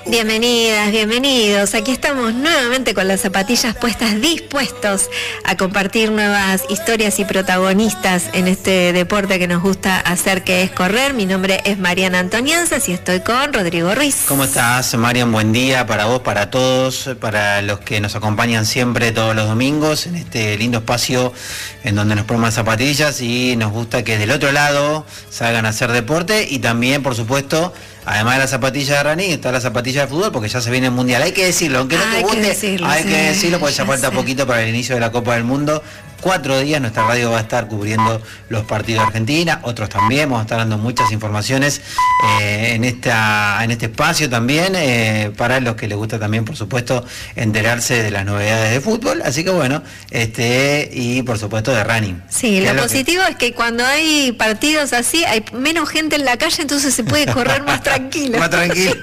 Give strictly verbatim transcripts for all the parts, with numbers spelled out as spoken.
Bienvenidas, bienvenidos. Aquí estamos nuevamente con las zapatillas puestas, dispuestos a compartir nuevas historias y protagonistas en este deporte que nos gusta hacer, que es correr. Mi nombre es Mariana Antonianzas y estoy con Rodrigo Ruiz. ¿Cómo estás, Marian? Buen día para vos, para todos, para los que nos acompañan siempre todos los domingos en este lindo espacio en donde nos ponemos zapatillas y nos gusta que del otro lado salgan a hacer deporte y también, por supuesto, además de la zapatilla de running, está la zapatilla de fútbol porque ya se viene el mundial. Hay que decirlo, aunque no te guste, hay que decirlo, hay sí, que decirlo porque ya, ya falta sé. poquito para el inicio de la Copa del Mundo. Cuatro días nuestra radio va a estar cubriendo los partidos de Argentina, otros también, vamos a estar dando muchas informaciones eh, en esta en este espacio también, eh, para los que les gusta también, por supuesto, enterarse de las novedades de fútbol, así que bueno, este y por supuesto de running. Sí, lo, lo positivo que... es que cuando hay partidos así, hay menos gente en la calle, entonces se puede correr más tranquilo. Más tranquilo.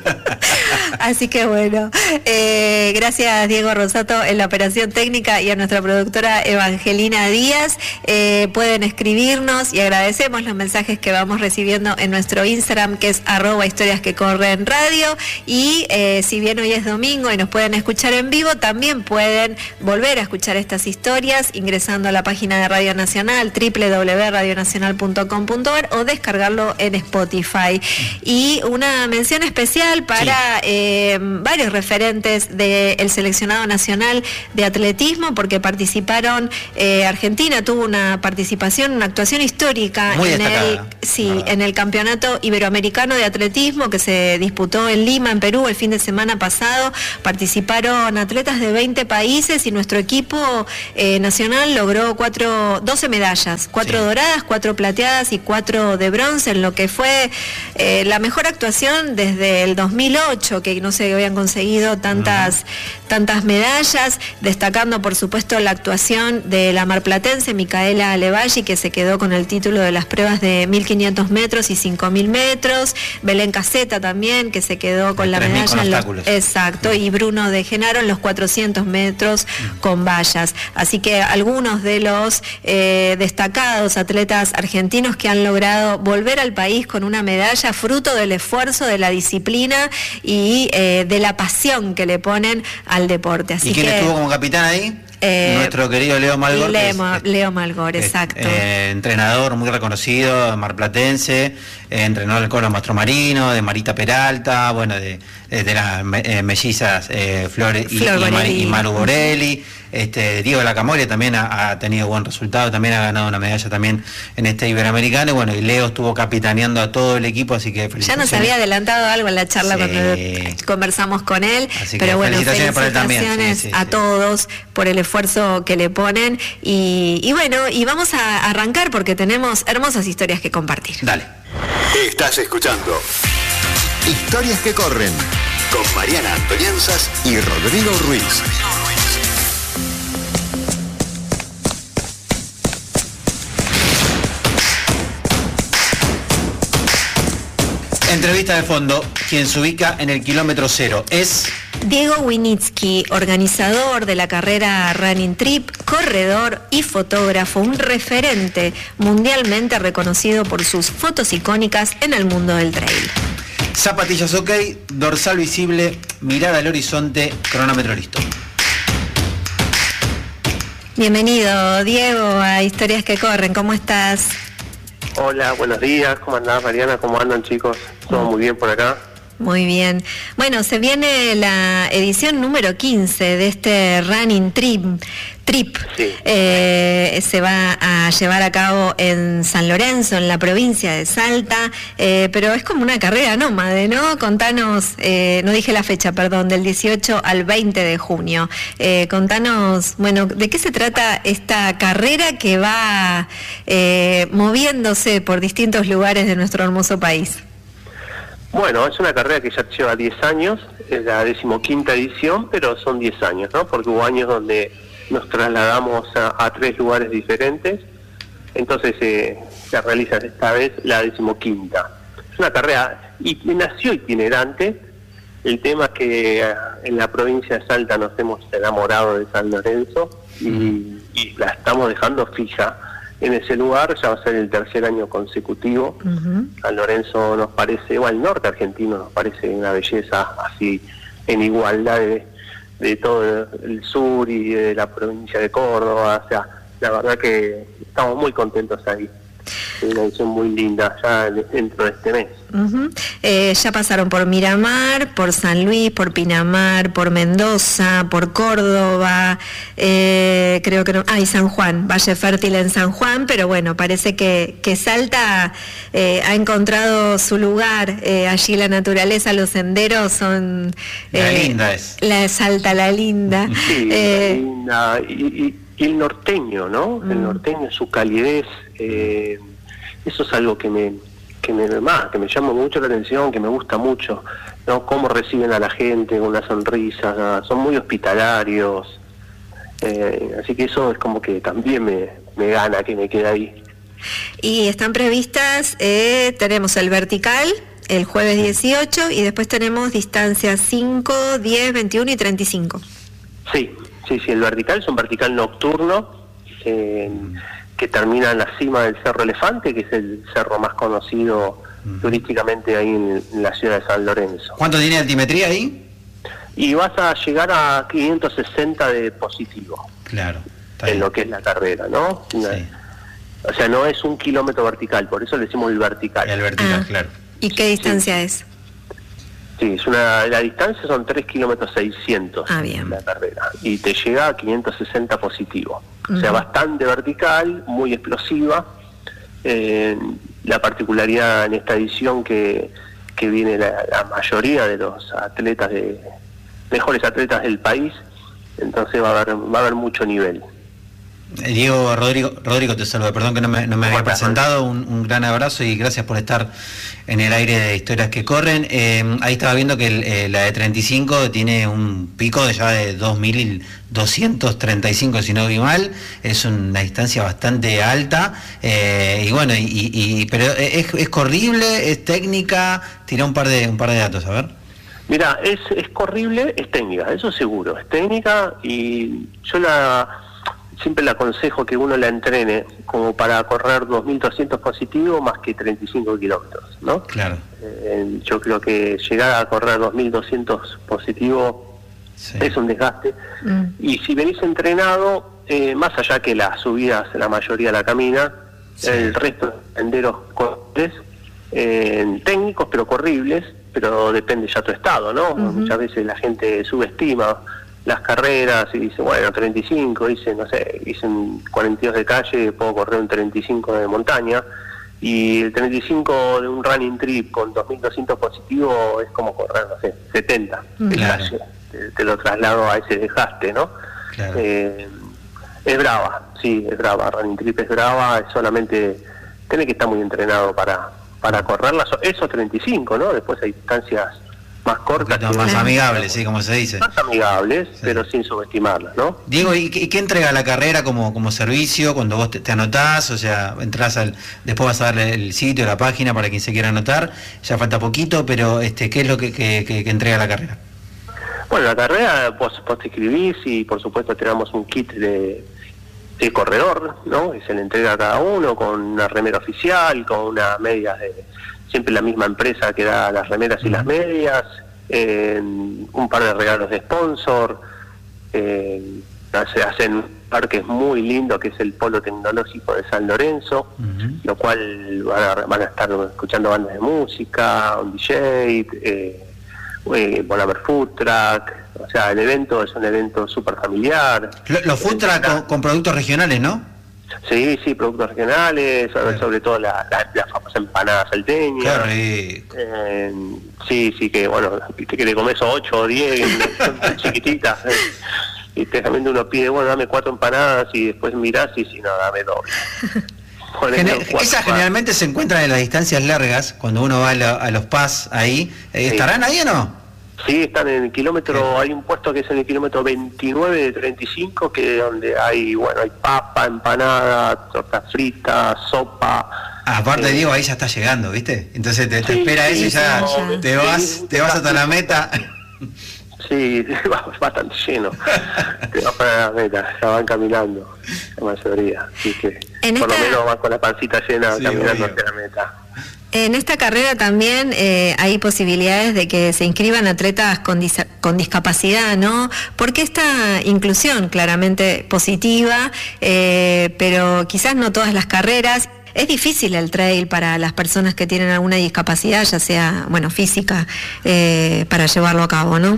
Así que bueno, eh, gracias Diego Rosato en la operación técnica y a nuestra productora Evangelina Díaz. Eh, pueden escribirnos y agradecemos los mensajes que vamos recibiendo en nuestro Instagram, que es arroba historias que corren radio, y eh, si bien hoy es domingo y nos pueden escuchar en vivo, también pueden volver a escuchar estas historias ingresando a la página de Radio Nacional, doble u doble u doble u punto radio nacional punto com punto a r, o descargarlo en Spotify. Y una mención especial para sí. eh, varios referentes del seleccionado nacional de atletismo, porque participaron eh, Argentina tuvo una participación, una actuación histórica Muy en destacada, el sí, en el Campeonato Iberoamericano de Atletismo que se disputó en Lima, en Perú, el fin de semana pasado. Participaron atletas de veinte países y nuestro equipo eh, nacional logró cuatro, doce medallas, cuatro sí. doradas, cuatro plateadas y cuatro de bronce, en lo que fue eh, la mejor actuación desde el dos mil ocho, que no se habían conseguido tantas, uh-huh. tantas medallas, destacando por supuesto la actuación de la marplatense Micaela Levalli, que se quedó con el título de las pruebas de mil quinientos metros y cinco mil metros, Belén Caseta también, que se quedó con la medalla en los, exacto, y Bruno de Genaro en los cuatrocientos metros con vallas. Así que algunos de los eh, destacados atletas argentinos que han logrado volver al país con una medalla, fruto del esfuerzo, de la disciplina y eh, de la pasión que le ponen al deporte. Así ¿Y quién que, estuvo como capitán ahí? Eh, Nuestro querido Leo Malgor. Leo, es, Leo Malgor, es, exacto. Eh, entrenador muy reconocido, marplatense, eh, entrenador del Colo Mastromarino, de Marita Peralta, bueno, de, de, de las me, eh, mellizas eh, Flores y, Flor y, Mar, y Maru Borelli. Uh-huh. Este, Diego Lacamoria también ha, ha tenido buen resultado, también ha ganado una medalla también en este Iberoamericano, y bueno, y Leo estuvo capitaneando a todo el equipo, así que felicitaciones. Ya nos había adelantado algo en la charla sí. cuando conversamos con él, así pero bueno, felicitaciones, felicitaciones sí, sí, a sí. todos por el esfuerzo que le ponen, y, y bueno, y vamos a arrancar porque tenemos hermosas historias que compartir. Dale. Estás escuchando Historias que corren con Mariana Antonianzas y Rodrigo Ruiz. Entrevista de fondo, quien se ubica en el kilómetro cero es... Diego Winitsky, organizador de la carrera Running Trip, corredor y fotógrafo, un referente mundialmente reconocido por sus fotos icónicas en el mundo del trail. Zapatillas ok, dorsal visible, mirada al horizonte, cronómetro listo. Bienvenido, Diego, a Historias que Corren, ¿cómo estás? Hola, buenos días, ¿cómo andás, Mariana? ¿Cómo andan, chicos? ¿Todo muy bien por acá? Muy bien. Bueno, se viene la edición número quince de este Running Trip. Trip. Sí. Eh, se va a llevar a cabo en San Lorenzo, en la provincia de Salta, eh, pero es como una carrera nómade, ¿no? Contanos, eh, no dije la fecha, perdón, del dieciocho al veinte de junio. Eh, contanos, bueno, ¿de qué se trata esta carrera que va eh, moviéndose por distintos lugares de nuestro hermoso país? Bueno, es una carrera que ya lleva diez años, es la decimoquinta edición, pero son diez años, ¿no? Porque hubo años donde nos trasladamos a, a tres lugares diferentes, entonces eh, se realiza esta vez la decimoquinta. Es una carrera, y nació itinerante, el tema es que eh, en la provincia de Salta nos hemos enamorado de San Lorenzo y, y la estamos dejando fija. en ese lugar, ya va a ser el tercer año consecutivo. Uh-huh. San Lorenzo nos parece, o el norte argentino nos parece una belleza así, en igualdad de, de todo el sur y de la provincia de Córdoba. O sea, la verdad que estamos muy contentos ahí. Es una edición muy linda ya dentro de este mes. Uh-huh. eh, ya pasaron por Miramar, por San Luis, por Pinamar, por Mendoza, por Córdoba, eh, creo que no, ah, y San Juan, Valle Fértil en San Juan, pero bueno, parece que, que Salta eh, ha encontrado su lugar, eh, allí la naturaleza, los senderos son... Eh, la linda es. La Salta, la linda. Sí, eh, la linda. Y, y, y el norteño, ¿no? Mm. El norteño, su calidez, eh, eso es algo que me... que me más, que me llama mucho la atención, que me gusta mucho, ¿no? Cómo reciben a la gente con una sonrisa, ¿no? Son muy hospitalarios, eh, así que eso es como que también me, me gana que me quede ahí. Y están previstas, eh, tenemos el vertical el jueves dieciocho y después tenemos distancias cinco, diez, veintiuno y treinta y cinco. Sí, sí, sí, el vertical es un vertical nocturno, eh, que termina en la cima del Cerro Elefante, que es el cerro más conocido uh-huh. turísticamente ahí en, en la ciudad de San Lorenzo. ¿Cuánto tiene de altimetría ahí? Y vas a llegar a quinientos sesenta de positivo. Claro. En bien. Lo que es la carrera, ¿no? Sí. Una, o sea, no es un kilómetro vertical, por eso le decimos el vertical. El vertical, ah. claro. ¿Y qué distancia sí. es? Sí, es una, la distancia son tres kilómetros seiscientos ah, bien. la carrera, y te llega a quinientos sesenta positivo. O sea, bastante vertical, muy explosiva. Eh, la particularidad en esta edición que, que viene la, la mayoría de los atletas, de mejores atletas del país, entonces va a haber, va a haber mucho nivel. Diego, Rodrigo, Rodrigo te saluda, perdón que no me, no me había presentado, un, un gran abrazo y gracias por estar en el aire de Historias que Corren. Eh, ahí estaba viendo que el, eh, la de treinta y cinco tiene un pico de ya de dos mil doscientos treinta y cinco, si no vi mal, es una distancia bastante alta, eh, y bueno, y, y, pero es, es corrible, es técnica, tira un par de, un par de datos, a ver. Mira, es, es corrible, es técnica, eso seguro, es técnica, y yo la... siempre le aconsejo que uno la entrene como para correr dos mil doscientos positivos más que treinta y cinco kilómetros, ¿no? Claro. Eh, yo creo que llegar a correr dos mil doscientos positivos sí. es un desgaste. Mm. Y si venís entrenado, eh, más allá que las subidas, la mayoría la camina, sí. el resto de senderos corribles, eh, técnicos pero corribles, pero depende ya tu estado, ¿no? Uh-huh. Muchas veces la gente subestima las carreras y dice, bueno, treinta y cinco, dice, no sé, dicen cuarenta y dos de calle, puedo correr un treinta y cinco de montaña, y el treinta y cinco de un running trip con dos mil doscientos positivos es como correr, no sé, setenta de claro. calle, te, te lo traslado a ese desgaste, ¿no? Claro. Eh, es brava, sí, es brava, running trip es brava, es solamente, tenés que estar muy entrenado para, para correrlas, esos treinta y cinco, ¿no? Después hay distancias más cortas, que más amigables, sí, como se dice. Más amigables, sí. pero sin subestimarlas, ¿no? Diego, ¿y qué, qué entrega la carrera como, como servicio cuando vos te, te anotás? O sea, entras al, después vas a darle el sitio, la página para quien se quiera anotar, ya falta poquito, pero este, ¿qué es lo que, que, que, que entrega la carrera? Bueno, la carrera vos, vos te escribís y por supuesto tenemos un kit de, de corredor, ¿no? Que se le entrega a cada uno con una remera oficial, con unas medias de... siempre la misma empresa que da las remeras y las medias, eh, un par de regalos de sponsor, eh, se hacen un parque muy lindo que es el Polo Tecnológico de San Lorenzo, uh-huh. lo cual van a, van a estar escuchando bandas de música, un D J, eh, eh, van a ver food truck, o sea, el evento es un evento súper familiar. Los lo food truck con, con productos regionales, ¿no? Sí, sí, productos regionales, sobre, sobre todo la, la, la famosa empanada salteña. Eh, sí, sí, que bueno, viste que te comes ocho o diez, son chiquititas. Eh, y te, también uno pide, bueno, dame cuatro empanadas y después mirás y si no, dame doble. Gener esas generalmente se encuentran en las distancias largas, cuando uno va a, la, a los P A S ahí. Eh, ¿Estarán sí. ahí o no? Sí, están en el kilómetro, hay un puesto que es en el kilómetro veintinueve de treinta y cinco, que donde hay, bueno, hay papa, empanada, torta frita, sopa. Ah, aparte eh, digo, ahí ya está llegando, ¿viste? Entonces te, te sí, espera sí, eso y ya no, te vas, sí, te vas hasta la meta. Sí, va bastante lleno. Te vas para la meta, ya van caminando, la mayoría, así que... En por esta... lo menos van con la pancita llena Sí, caminando obvio. hacia la meta. En esta carrera también eh, hay posibilidades de que se inscriban atletas con, dis con discapacidad, ¿no? Porque esta inclusión claramente positiva, eh, pero quizás no todas las carreras. Es difícil el trail para las personas que tienen alguna discapacidad, ya sea, bueno, física, eh, para llevarlo a cabo, ¿no?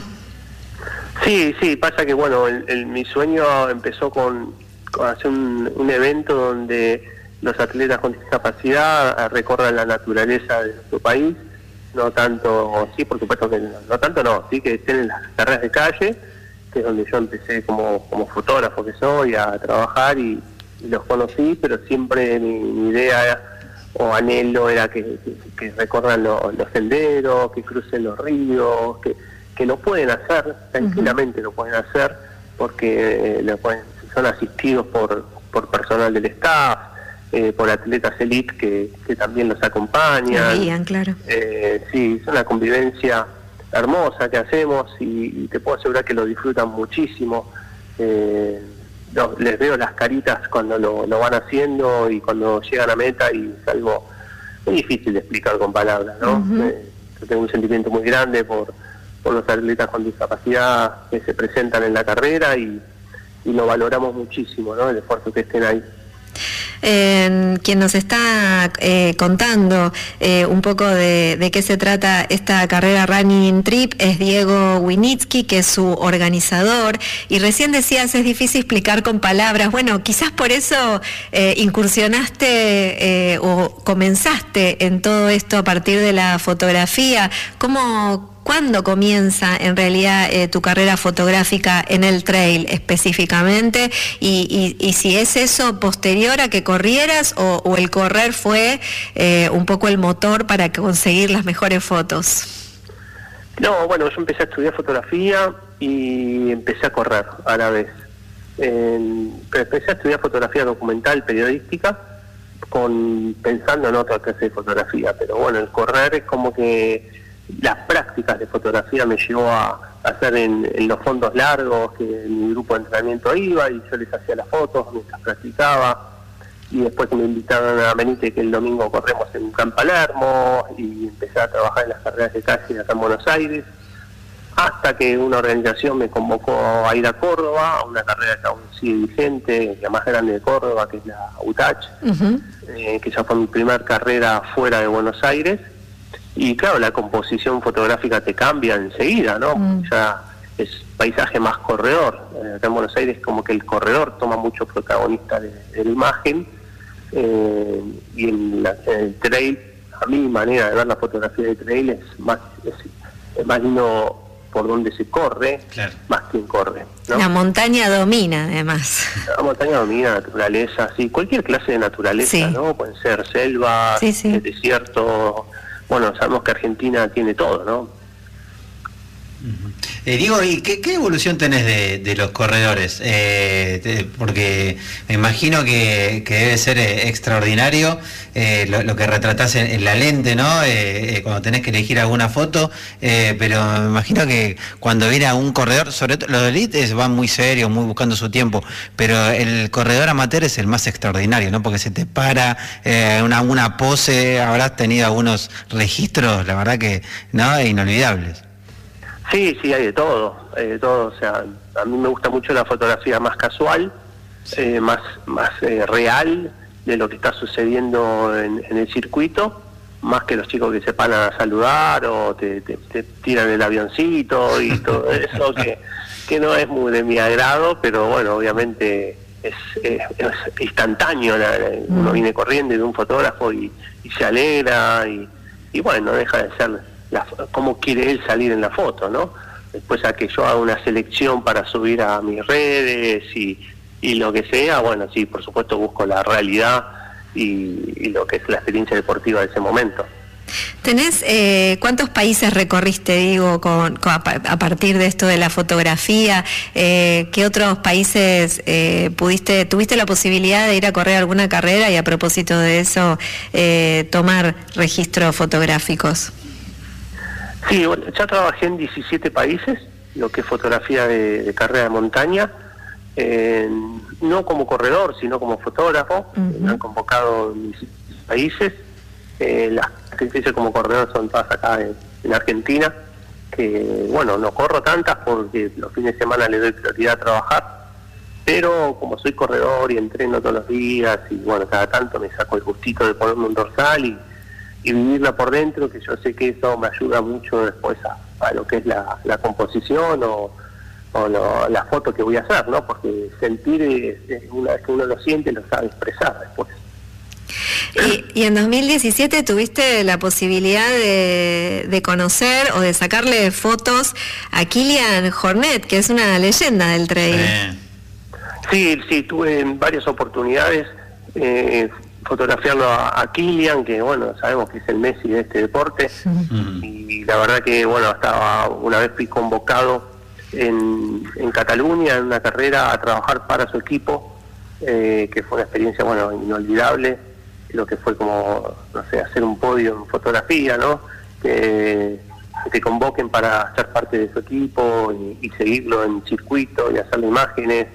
Sí, sí, pasa que, bueno, el, el, mi sueño empezó con, con hacer un, un evento donde los atletas con discapacidad recorran la naturaleza de nuestro país, no tanto, sí, por supuesto que no, no tanto no, sí que estén en las carreras de calle, que es donde yo empecé como, como fotógrafo que soy a trabajar y, y los conocí, pero siempre mi, mi idea era, o anhelo era que, que, que recorran lo, los senderos, que crucen los ríos, que, que lo pueden hacer, tranquilamente uh-huh. lo pueden hacer, porque eh, lo pueden, son asistidos por, por personal del staff, Eh, por atletas elite que, que también los acompañan. Veían, claro. Eh, sí, es una convivencia hermosa que hacemos y, y te puedo asegurar que lo disfrutan muchísimo. Eh, los, les veo las caritas cuando lo, lo van haciendo y cuando llegan a meta, y es algo muy difícil de explicar con palabras, ¿no? Uh-huh. eh, yo tengo un sentimiento muy grande por, por los atletas con discapacidad que se presentan en la carrera y, y lo valoramos muchísimo, ¿no? El esfuerzo que estén ahí. Eh, quien nos está eh, contando eh, un poco de, de qué se trata esta carrera Running Trip es Diego Winitsky, que es su organizador, y recién decías es difícil explicar con palabras. Bueno, quizás por eso eh, incursionaste eh, o comenzaste en todo esto a partir de la fotografía. ¿Cómo ¿Cuándo comienza en realidad eh, tu carrera fotográfica en el trail específicamente? Y, y, y si es eso posterior a que corrieras o, o el correr fue eh, un poco el motor para conseguir las mejores fotos. No, bueno, yo empecé a estudiar fotografía y empecé a correr a la vez. Eh, empecé a estudiar fotografía documental, periodística, con pensando en otra clase de fotografía, pero bueno, el correr es como que las prácticas de fotografía me llevó a hacer en, en los fondos largos, que mi grupo de entrenamiento iba y yo les hacía las fotos mientras practicaba, y después me invitaron a Benítez, que el domingo corremos en Camp Palermo, y empecé a trabajar en las carreras de calle acá en Buenos Aires, hasta que una organización me convocó a ir a Córdoba, a una carrera que aún sigue vigente, la más grande de Córdoba, que es la U T A H, uh-huh. eh, que ya fue mi primera carrera fuera de Buenos Aires. Y claro, la composición fotográfica te cambia enseguida, ¿no? Mm. Ya es paisaje más corredor. Eh, acá en Buenos Aires como que el corredor toma mucho protagonista de, de la imagen. Eh, y en, la, en el trail, a mi manera de ver la fotografía de trail es más, es, es más lindo por donde se corre, claro. Más quien corre, ¿no? La montaña domina, además. La montaña domina, naturaleza, sí, cualquier clase de naturaleza, sí. ¿No? Pueden ser selvas, sí, sí. desierto. Bueno, sabemos que Argentina tiene todo, ¿no? Uh-huh. Eh, Diego, ¿y qué, qué evolución tenés de, de los corredores? Eh, te, porque me imagino que, que debe ser eh, extraordinario eh, lo, lo que retratás en, en la lente, ¿no? Eh, eh, cuando tenés que elegir alguna foto, eh, pero me imagino que cuando viene a un corredor, sobre todo los de elite van muy serios, muy buscando su tiempo, pero el corredor amateur es el más extraordinario, ¿no? Porque se te para eh, una, una pose, habrás tenido algunos registros, la verdad que, ¿no? Inolvidables. Sí, sí, hay de todo, hay de todo, o sea, a mí me gusta mucho la fotografía más casual, sí. eh, más más eh, real de lo que está sucediendo en, en el circuito, más que los chicos que se paran a saludar o te, te, te tiran el avioncito y todo eso, que, que no es muy de mi agrado, pero bueno, obviamente es, es, es instantáneo, la, la, uno viene corriendo de un fotógrafo y, y se alegra y, y bueno, no deja de ser la, cómo quiere él salir en la foto, ¿no? Después a que yo haga una selección para subir a mis redes y, y lo que sea, bueno, sí, por supuesto busco la realidad y, y lo que es la experiencia deportiva de ese momento. ¿Tenés eh, cuántos países recorriste, digo, con, con, a partir de esto de la fotografía? Eh, ¿Qué otros países eh, pudiste, tuviste la posibilidad de ir a correr alguna carrera y a propósito de eso eh, tomar registros fotográficos? Sí, bueno, ya trabajé en diecisiete países, lo que es fotografía de, de carrera de montaña, eh, no como corredor, sino como fotógrafo. Uh-huh. Me han convocado en mis países. Eh, las que hice como corredor son todas acá en, en Argentina, que bueno, no corro tantas porque los fines de semana le doy prioridad a trabajar, pero como soy corredor y entreno todos los días y bueno, cada tanto me saco el gustito de ponerme un dorsal y, y vivirla por dentro, que yo sé que eso me ayuda mucho después a, a lo que es la, la composición o, o lo, la foto que voy a hacer, ¿no? Porque sentir, es, es una vez que uno lo siente, lo sabe expresar después. Y, y en dos mil diecisiete tuviste la posibilidad de, de conocer o de sacarle fotos a Kilian Jornet, que es una leyenda del trail. Eh. Sí, sí, tuve en varias oportunidades eh, fotografiarlo a, a Kilian, que bueno, sabemos que es el Messi de este deporte, uh-huh. Y la verdad que bueno, estaba una vez fui convocado en, en Cataluña en una carrera a trabajar para su equipo, eh, que fue una experiencia bueno inolvidable. Lo que fue como, no sé, hacer un podio en fotografía, ¿no? Que, que te convoquen para ser parte de su equipo y, y seguirlo en circuito y hacerle imágenes.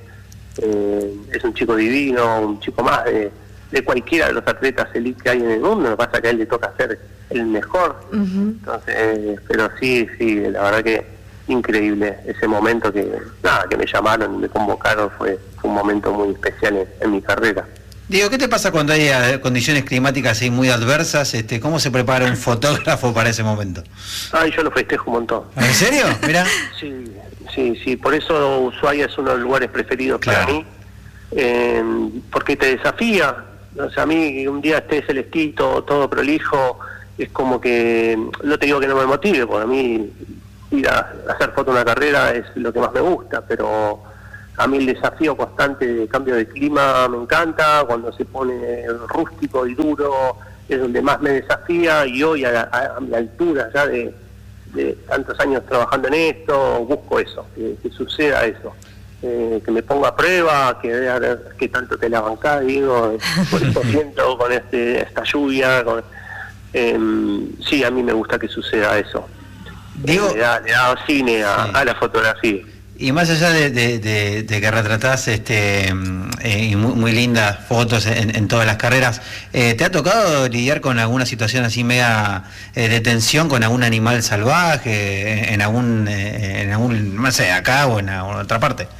Eh, es un chico divino, un chico más de, de cualquiera de los atletas elite que hay en el mundo. Lo que pasa es que a él le toca ser el mejor. Uh-huh. Entonces, eh, pero sí, sí, la verdad que increíble ese momento que, nada, que me llamaron y me convocaron, fue, fue un momento muy especial en, en mi carrera. Diego, ¿qué te pasa cuando hay eh, condiciones climáticas así muy adversas? Este, ¿Cómo se prepara un fotógrafo para ese momento? Ay, yo lo festejo un montón. ¿En serio? Mirá. Sí, sí, sí, por eso Ushuaia es uno de los lugares preferidos claro. para mí, eh, porque te desafía. O sea, a mí un día esté celestito, todo prolijo, es como que, no te digo que no me motive, porque a mí ir a hacer foto en una carrera es lo que más me gusta, pero a mí el desafío constante de cambio de clima me encanta, cuando se pone rústico y duro es donde más me desafía, y hoy a la, a la altura ya de, de tantos años trabajando en esto, busco eso, que, que suceda eso, eh, que me ponga a prueba, que vea que tanto te la bancás, digo, por eso siento con este, esta lluvia, con, eh, sí, a mí me gusta que suceda eso. Diego, le da, le da cine a, sí. a la fotografía. Y más allá de, de, de, de que retratás este, eh, muy, muy lindas fotos en, en todas las carreras, eh, ¿te ha tocado lidiar con alguna situación así media eh, de tensión con algún animal salvaje, en algún, eh, en algún, no sé, acá o en, en otra parte?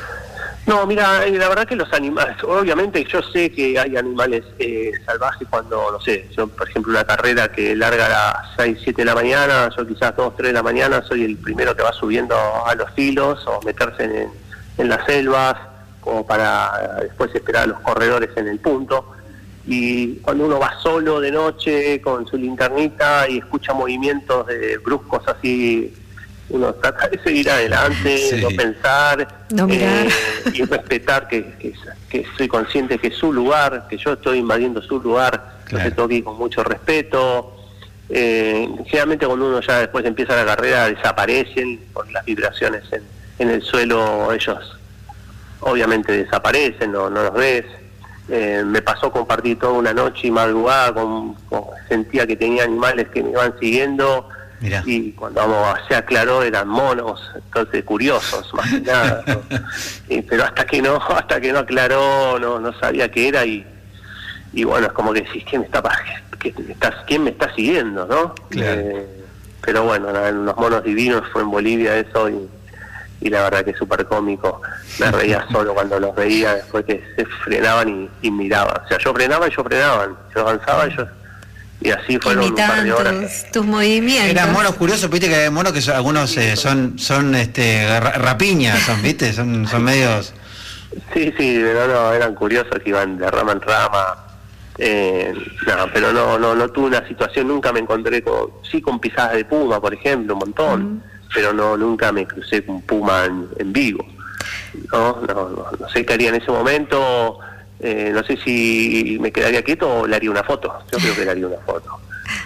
No, mira, la verdad que los animales, obviamente yo sé que hay animales eh, salvajes cuando, no sé, yo por ejemplo una carrera que larga a las seis, siete de la mañana, yo quizás dos, tres de la mañana soy el primero que va subiendo a los filos o meterse en, en las selvas como para después esperar a los corredores en el punto. Y cuando uno va solo de noche con su linternita y escucha movimientos de bruscos así, uno trata de seguir adelante, sí. no pensar, no mirar. Eh, y respetar que, que, que soy consciente que es su lugar, que yo estoy invadiendo su lugar, claro. Yo tengo que ir con mucho respeto. Eh, generalmente cuando uno ya después empieza la carrera desaparecen con las vibraciones en, en el suelo, ellos obviamente desaparecen, no, no los ves. Eh, me pasó compartir toda una noche y madrugada, con, con, sentía que tenía animales que me iban siguiendo. Mirá. Y cuando vamos, se aclaró eran monos, entonces curiosos más que nada, ¿no? Y, pero hasta que no hasta que no aclaró no no sabía qué era y y bueno, es como que decís, ¿quién me está qué, qué, estás, quién me está siguiendo, no? Claro. Eh, pero bueno, los monos divinos fue en Bolivia eso y, y la verdad que es súper cómico. Me reía solo cuando los veía después que se frenaban y, y miraban. O sea, yo frenaba y yo frenaban, yo avanzaba y yo... Y así fueron un par de horas. Tus, tus movimientos. Eran monos curiosos, viste que hay monos que son, algunos eh, son son este rapiñas, son, viste, son son medios. Sí, sí, pero no, eran curiosos que iban de rama en rama. Eh, no, pero no, no, no tuve una situación, nunca me encontré con, sí con pisadas de puma, por ejemplo, un montón, uh-huh. pero no, nunca me crucé con puma en, en vivo. No, no, no, no sé qué haría en ese momento. Eh, no sé si me quedaría quieto o le haría una foto. Yo creo que le haría una foto.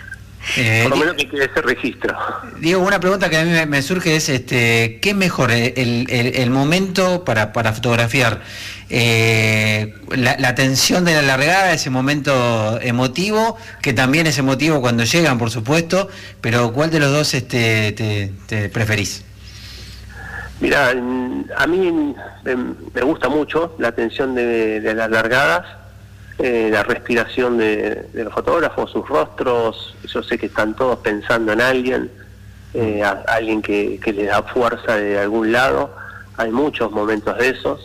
Eh, Por lo menos que quede ese registro. Diego, una pregunta que a mí me, me surge es, este, ¿qué es mejor el, el, el momento para, para fotografiar? Eh, la, la tensión de la largada, ese momento emotivo, que también es emotivo cuando llegan, por supuesto, pero ¿cuál de los dos este, te, te preferís? Mirá, a mí me gusta mucho la atención de, de las largadas, eh, la respiración de, de los fotógrafos, sus rostros. Yo sé que están todos pensando en alguien, eh, a, a alguien que, que les da fuerza de algún lado. Hay muchos momentos de esos,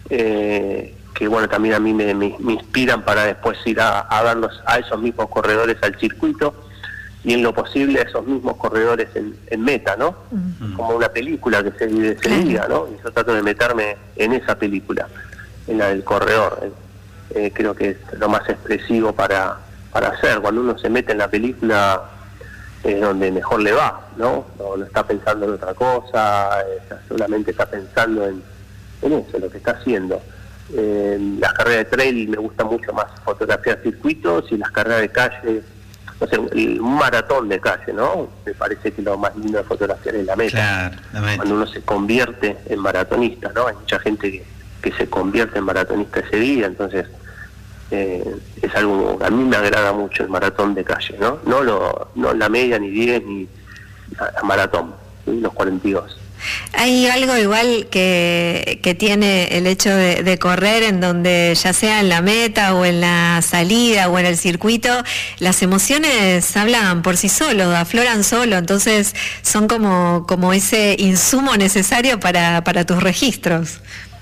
eh, que bueno, también a mí me, me, me inspiran para después ir a, a verlos a esos mismos corredores al circuito, y en lo posible a esos mismos corredores en, en meta, ¿no? Uh-huh. Como una película que se, se diga, ¿no? Y yo trato de meterme en esa película, en la del corredor. Eh, creo que es lo más expresivo para, para hacer. Cuando uno se mete en la película es donde mejor le va, ¿no? No, no está pensando en otra cosa, está, solamente está pensando en, en eso, lo que está haciendo. Eh, las carreras de trail me gusta mucho más fotografiar circuitos, y las carreras de calle, no sé, un maratón de calle, ¿no? Me parece que lo más lindo de fotografiar es la meta. Claro, la meta. Cuando uno se convierte en maratonista, ¿no? Hay mucha gente que, que se convierte en maratonista ese día, entonces eh, es algo, a mí me agrada mucho el maratón de calle, ¿no? No lo, no la media, ni diez, ni la maratón, ¿sí? Los cuarenta y dos. Hay algo igual que, que tiene el hecho de, de correr, en donde ya sea en la meta o en la salida o en el circuito, las emociones hablan por sí solos, afloran solo, entonces son como, como ese insumo necesario para, para tus registros.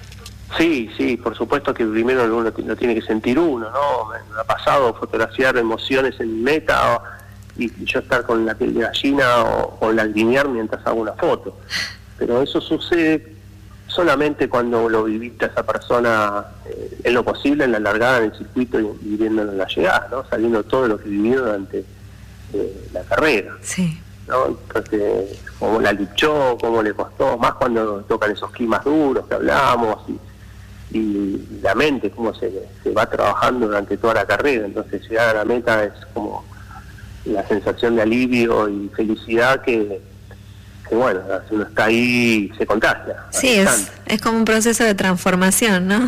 Sí, sí, por supuesto que primero uno lo tiene que sentir uno, ¿no? Me ha pasado fotografiar emociones en meta, o, y yo estar con la piel de gallina o, o lagrimear mientras hago una foto. Pero eso sucede solamente cuando lo viviste a esa persona eh, en lo posible, en la largada, en el circuito, y, y viéndolo en la llegada, ¿no? Sabiendo todo lo que vivió durante eh, la carrera. Sí. ¿No? Entonces, cómo la luchó, cómo le costó, más cuando tocan esos climas duros que hablamos, y, y la mente, cómo se, se va trabajando durante toda la carrera. Entonces, llegar a la meta es como la sensación de alivio y felicidad que... que bueno, si uno está ahí se contagia. Sí, es, es como un proceso de transformación, ¿no?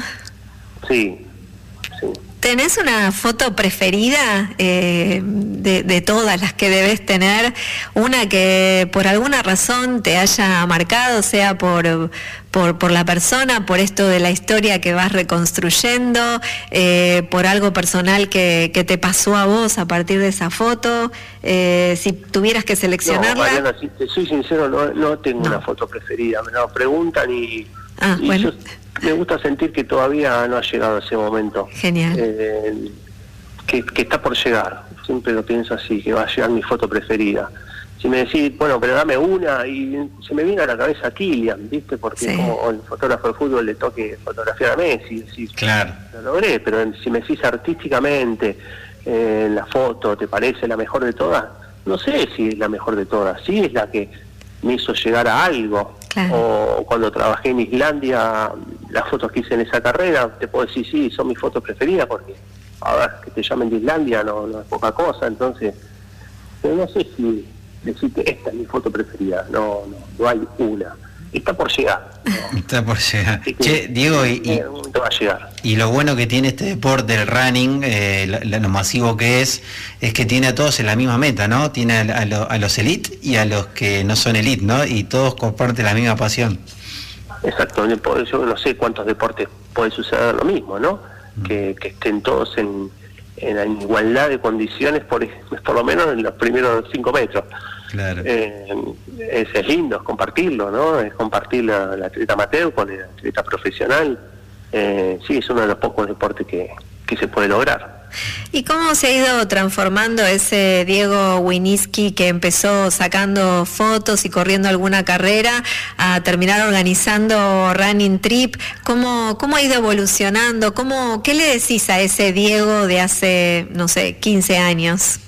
Sí, sí. ¿Tenés una foto preferida eh, de, de todas las que debes tener? Una que por alguna razón te haya marcado, sea por, por, por la persona, por esto de la historia que vas reconstruyendo, eh, por algo personal que, que te pasó a vos a partir de esa foto. Eh, si tuvieras que seleccionarla... No, Mariana, si te soy sincero, no, no tengo no. una foto preferida. Me lo preguntan y... Ah, y bueno. yo, me gusta sentir que todavía no ha llegado ese momento. Genial. Eh, que, que está por llegar. Siempre lo pienso así, que va a llegar mi foto preferida. Si me decís, bueno, pero dame una, y se me viene a la cabeza Kylian, ¿viste? Porque sí. Como el fotógrafo de fútbol le toque fotografiar a Messi. Si, claro. Lo logré, pero si me decís artísticamente, eh, la foto, ¿te parece la mejor de todas? No sé si es la mejor de todas. Sí es la que me hizo llegar a algo. Claro. O cuando trabajé en Islandia, las fotos que hice en esa carrera, te puedo decir, sí, son mis fotos preferidas, porque, a ver, que te llamen de Islandia no, no es poca cosa, entonces, pero no sé si decirte, esta es mi foto preferida, no, no, no hay una. Está por llegar, ¿no? Está por llegar. Que, che, Diego, y, y, va a llegar. y lo bueno que tiene este deporte, el running, eh, lo, lo masivo que es, es que tiene a todos en la misma meta, ¿no? Tiene a, a, lo, a los elite y a los que no son elite, ¿no? Y todos comparten la misma pasión. Exacto, yo no sé cuántos deportes puede suceder lo mismo, ¿no? Mm. Que, que estén todos en, en igualdad de condiciones, por, por lo menos en los primeros cinco metros. Claro. Eh, es, es lindo, es compartirlo, ¿no? Es compartir la, la atleta amateur con el atleta profesional. Eh, sí, es uno de los pocos deportes que, que se puede lograr. ¿Y cómo se ha ido transformando ese Diego Winiski que empezó sacando fotos y corriendo alguna carrera a terminar organizando running trip? ¿Cómo, cómo ha ido evolucionando? ¿Cómo, qué le decís a ese Diego de hace, no sé, quince años?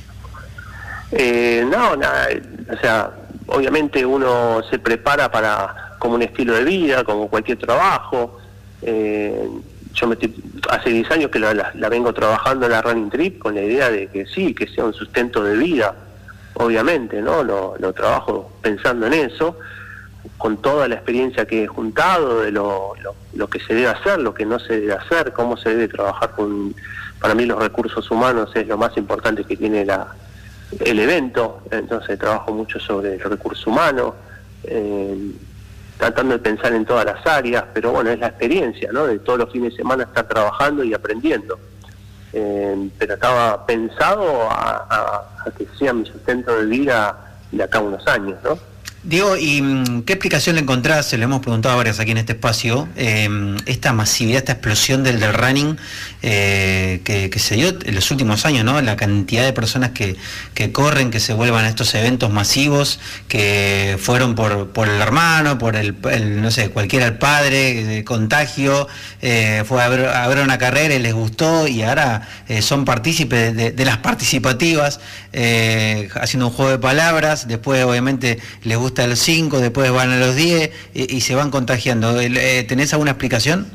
Eh, no, nada, o sea, obviamente uno se prepara para como un estilo de vida, como cualquier trabajo. Eh, yo me estoy, hace diez años que la, la, la vengo trabajando en la Running Trip con la idea de que sí, que sea un sustento de vida, obviamente, ¿no? Lo, lo trabajo pensando en eso, con toda la experiencia que he juntado de lo, lo, lo que se debe hacer, lo que no se debe hacer, cómo se debe trabajar con... Para mí los recursos humanos es lo más importante que tiene la el evento, entonces trabajo mucho sobre el recurso humano, eh, tratando de pensar en todas las áreas, pero bueno, es la experiencia, ¿no? De todos los fines de semana estar trabajando y aprendiendo. Eh, pero estaba pensado a, a, a que sea mi sustento de vida de acá a unos años, ¿no? Diego, ¿y qué explicación le encontrás? Se lo hemos preguntado a varias aquí en este espacio, eh, esta masividad, esta explosión del, del running eh, que, que se dio en los últimos años, ¿no? La cantidad de personas que, que corren, que se vuelvan a estos eventos masivos, que fueron por, por el hermano, por el, el, no sé, cualquiera, el padre, de contagio, eh, fue a ver, a ver una carrera y les gustó, y ahora eh, son partícipes de, de las participativas, eh, haciendo un juego de palabras. Después obviamente les gusta a los cinco, después van a los diez y, y se van contagiando. Eh, ¿Tenés alguna explicación?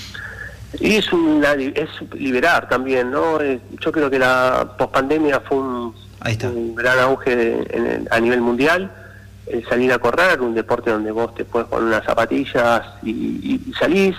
Y es, una, es liberar también, ¿no? Eh, yo creo que la pospandemia fue un, un gran auge de, en, a nivel mundial. El salir a correr, un deporte donde vos te puedes poner unas zapatillas y, y, y salís.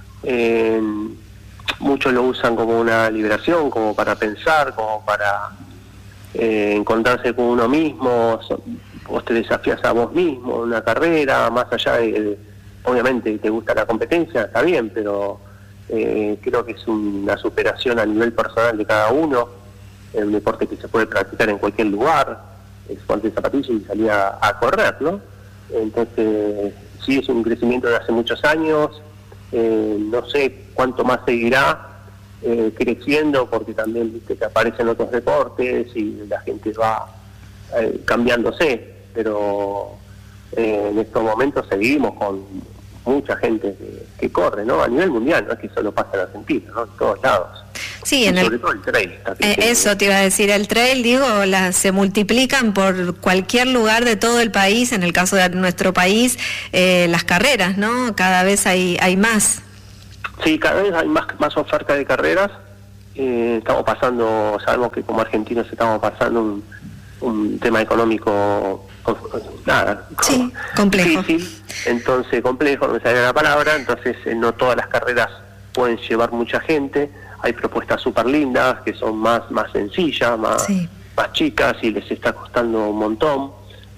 Eh, muchos lo usan como una liberación, como para pensar, como para eh, encontrarse con uno mismo. Vos te desafías a vos mismo en una carrera, más allá de, de obviamente te gusta la competencia, está bien, pero eh, creo que es una superación a nivel personal de cada uno, es un deporte que se puede practicar en cualquier lugar, es ponerte zapatillas y salir a, a correr, ¿no? Entonces, sí, es un crecimiento de hace muchos años, eh, no sé cuánto más seguirá eh, creciendo, porque también viste que aparecen otros deportes y la gente va eh, cambiándose. Pero eh, en estos momentos seguimos con mucha gente que, que corre, ¿no? A nivel mundial, no es que solo pasa en Argentina, ¿no? En todos lados. Sí, en sobre el, todo el trail. Está eh, eso te iba a decir, el trail, digo, la, se multiplican por cualquier lugar de todo el país, en el caso de nuestro país, eh, las carreras, ¿no? Cada vez hay, hay más. Sí, cada vez hay más, más oferta de carreras. Eh, estamos pasando, sabemos que como argentinos estamos pasando un, un tema económico nada, sí, complejo. Difícil, entonces complejo, no me sale la palabra, entonces eh, no todas las carreras pueden llevar mucha gente, hay propuestas súper lindas que son más, más sencillas, más, sí. más chicas y les está costando un montón.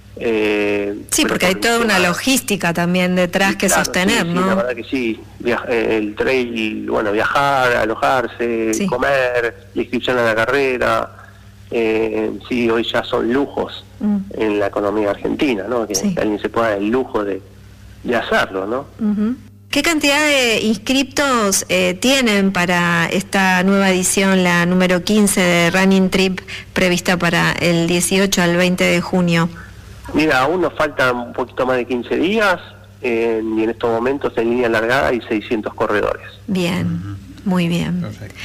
Eh, sí, porque hay toda una logística también detrás que claro, sostener, sí, ¿no? Sí, la verdad que sí, Viaj el trail, bueno, viajar, alojarse, sí. comer, la inscripción a la carrera. Eh, sí, hoy ya son lujos mm. en la economía argentina, ¿no? Que sí. alguien se pueda dar el lujo de, de hacerlo, ¿no? Uh-huh. ¿Qué cantidad de inscriptos eh, tienen para esta nueva edición, la número quince de Running Trip, prevista para el dieciocho al veinte de junio? Mira, aún nos faltan un poquito más de quince días eh, y en estos momentos en línea largada hay seiscientos corredores. Bien. Uh-huh. Muy bien.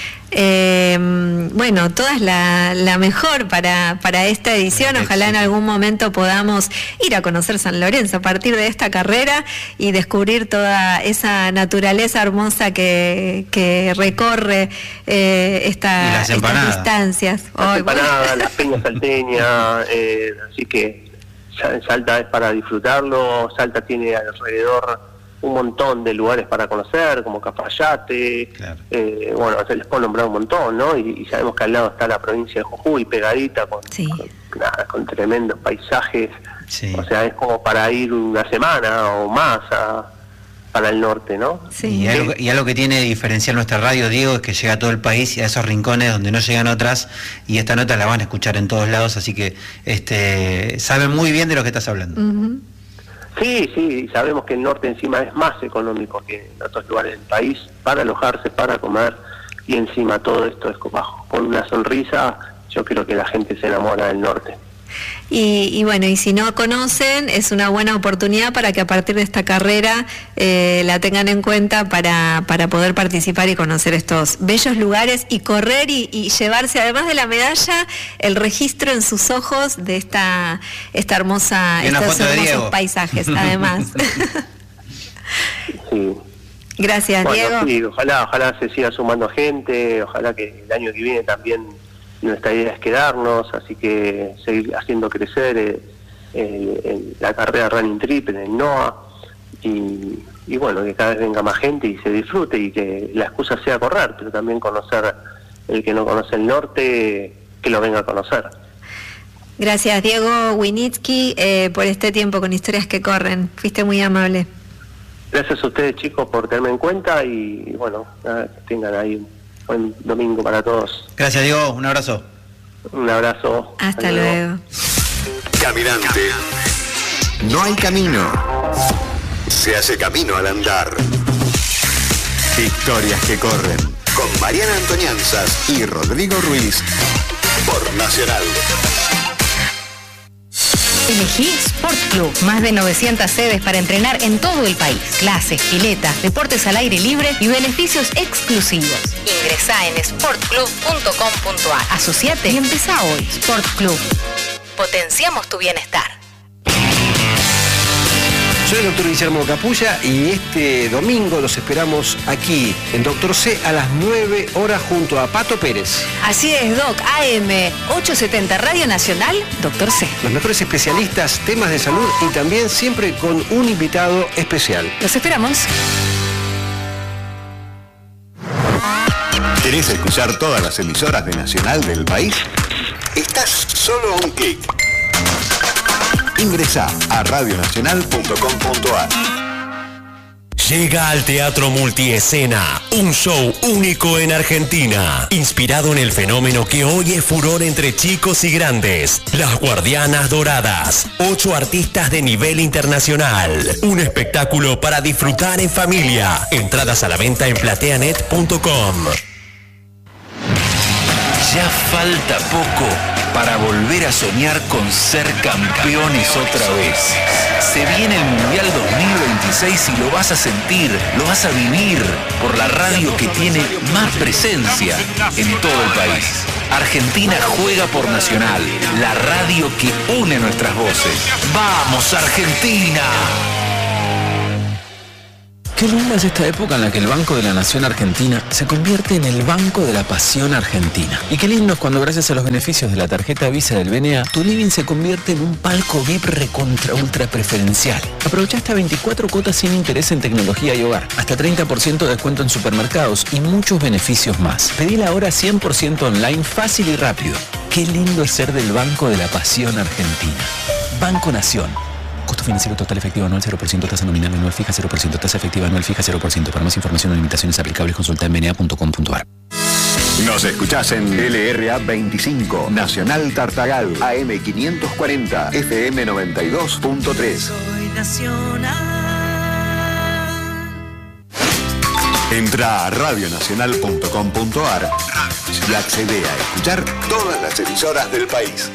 Eh, bueno, toda es la, la mejor para, para esta edición. Ojalá en algún momento podamos ir a conocer San Lorenzo a partir de esta carrera y descubrir toda esa naturaleza hermosa que, que recorre eh, esta, estas distancias. Las empanadas, bueno. Las peñas salteñas, eh, así que Salta es para disfrutarlo. Salta tiene alrededor un montón de lugares para conocer, como Cafayate, claro. eh, bueno, se les puedo nombrar un montón, ¿no? Y, y sabemos que al lado está la provincia de Jujuy, pegadita, con, sí. con, nada, con tremendos paisajes, sí. O sea, es como para ir una semana o más a, para el norte, ¿no? Sí. Y, algo, y algo que tiene de diferenciar nuestra radio, Diego, es que llega a todo el país y a esos rincones donde no llegan otras, y esta nota la van a escuchar en todos lados, así que este saben muy bien de lo que estás hablando. Uh-huh. Sí, sí, sabemos que el norte encima es más económico que en otros lugares del país, para alojarse, para comer, y encima todo esto es bajo, con una sonrisa. Yo creo que la gente se enamora del norte. Y, y bueno, y si no conocen, es una buena oportunidad para que a partir de esta carrera eh, la tengan en cuenta para, para poder participar y conocer estos bellos lugares y correr y, y llevarse, además de la medalla, el registro en sus ojos de esta, esta hermosa, estos hermosos paisajes, además. Sí. Gracias, bueno, Diego. Sí, ojalá, ojalá se siga sumando gente, ojalá que el año que viene también. Nuestra idea es quedarnos, así que seguir haciendo crecer eh, eh, la carrera Running Trip en el N O A y, y bueno, que cada vez venga más gente y se disfrute y que la excusa sea correr, pero también conocer el que no conoce el norte, que lo venga a conocer. Gracias, Diego Winitsky, eh, por este tiempo con Historias que Corren. Fuiste muy amable. Gracias a ustedes, chicos, por tenerme en cuenta y, bueno, nada, que tengan ahí un buen domingo para todos. Gracias, Diego. Un abrazo. Un abrazo. Hasta, Hasta luego. luego. Caminante. No hay camino. Se hace camino al andar. Historias que corren. Con Mariana Antonianzas y Rodrigo Ruiz. Por Nacional. Elegí Sport Club. Más de novecientas sedes para entrenar en todo el país. Clases, piletas, deportes al aire libre y beneficios exclusivos. Ingresá en sport club punto com punto a r. Asociate y empezá hoy. Sport Club. Potenciamos tu bienestar. Soy el doctor Guillermo Capulla y este domingo los esperamos aquí en Doctor C a las nueve horas junto a Pato Pérez. Así es, Doc. A M ochocientos setenta Radio Nacional, Doctor C. Los mejores especialistas, temas de salud y también siempre con un invitado especial. Los esperamos. ¿Querés escuchar todas las emisoras de Nacional del país? Estás solo a un clic. Ingresá a radio nacional punto com punto a r. Llega al Teatro Multiescena, un show único en Argentina, inspirado en el fenómeno que hoy es furor entre chicos y grandes, Las Guardianas Doradas, ocho artistas de nivel internacional, un espectáculo para disfrutar en familia, entradas a la venta en plateanet punto com. Ya falta poco para volver a soñar con ser campeones otra vez. Se viene el Mundial dos mil veintiséis y lo vas a sentir, lo vas a vivir por la radio que tiene más presencia en todo el país. Argentina juega por Nacional, la radio que une nuestras voces. ¡Vamos, Argentina! Qué linda es esta época en la que el Banco de la Nación Argentina se convierte en el Banco de la Pasión Argentina. Y qué lindo es cuando gracias a los beneficios de la tarjeta Visa del B N A, tu living se convierte en un palco V I P recontra ultra preferencial. Aprovecha hasta veinticuatro cuotas sin interés en tecnología y hogar, hasta treinta por ciento de descuento en supermercados y muchos beneficios más. Pedila ahora cien por ciento online, fácil y rápido. Qué lindo es ser del Banco de la Pasión Argentina. Banco Nación. Costo financiero total efectivo anual cero por ciento, tasa nominal anual fija cero por ciento, tasa efectiva anual fija cero por ciento. Para más información o limitaciones aplicables consulta en b n a punto com punto a r. Nos escuchás en L R A veinticinco, Nacional Tartagal, A M quinientos cuarenta, F M noventa y dos punto tres. Soy Nacional. Entra a radio nacional punto com punto a r y accede a escuchar todas las emisoras del país.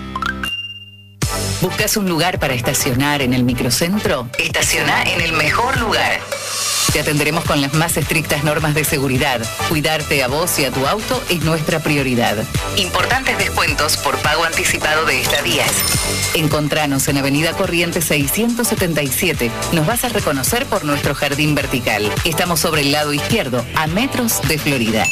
¿Buscas un lugar para estacionar en el microcentro? Estaciona en el mejor lugar. Te atenderemos con las más estrictas normas de seguridad. Cuidarte a vos y a tu auto es nuestra prioridad. Importantes descuentos por pago anticipado de estadías. Encontranos en Avenida Corrientes seiscientos setenta y siete. Nos vas a reconocer por nuestro jardín vertical. Estamos sobre el lado izquierdo, a metros de Florida.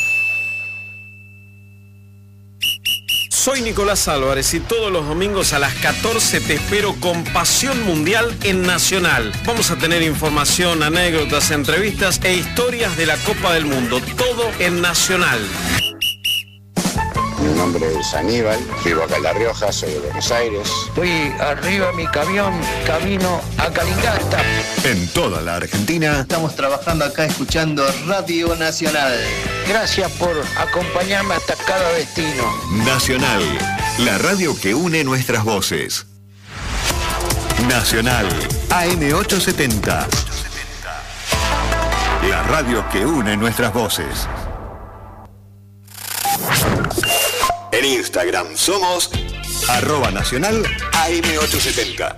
Soy Nicolás Álvarez y todos los domingos a las catorce te espero con Pasión Mundial en Nacional. Vamos a tener información, anécdotas, entrevistas e historias de la Copa del Mundo. Todo en Nacional. Mi nombre es Aníbal, vivo acá en La Rioja, soy de Buenos Aires. Estoy arriba de mi camión, camino a Calingasta. En toda la Argentina. Estamos trabajando acá escuchando Radio Nacional. Gracias por acompañarme hasta cada destino. Nacional, la radio que une nuestras voces. Nacional, A M ochocientos setenta. La radio que une nuestras voces. En Instagram somos arroba nacional A M ochocientos setenta.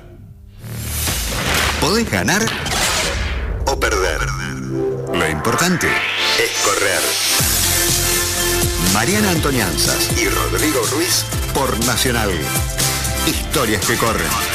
Podés ganar o perder. Lo importante es correr. Mariana Antonianzas y Rodrigo Ruiz por Nacional. Historias que corren.